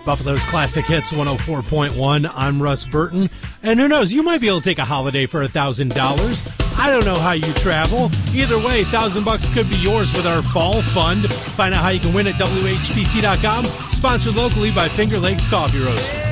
Buffalo's Classic Hits 104.1. I'm Russ Burton. And who knows, you might be able to take a holiday for $1,000. I don't know how you travel. Either way, $1,000 could be yours with our fall fund. Find out how you can win at WHTT.com. Sponsored locally by Finger Lakes Coffee Roasters.